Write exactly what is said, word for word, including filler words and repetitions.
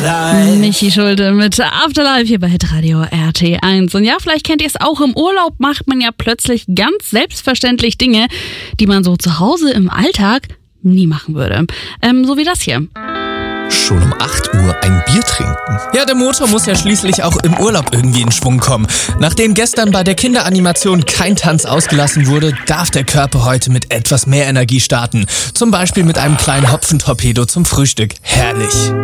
Afterlife. Michi Schulte mit Afterlife hier bei Hitradio R T eins. Und ja, vielleicht kennt ihr es auch, im Urlaub macht man ja plötzlich ganz selbstverständlich Dinge, die man so zu Hause im Alltag nie machen würde. Ähm, so wie das hier. Schon um acht Uhr ein Bier trinken. Ja, der Motor muss ja schließlich auch im Urlaub irgendwie in Schwung kommen. Nachdem gestern bei der Kinderanimation kein Tanz ausgelassen wurde, darf der Körper heute mit etwas mehr Energie starten. Zum Beispiel mit einem kleinen Hopfentorpedo zum Frühstück. Herrlich.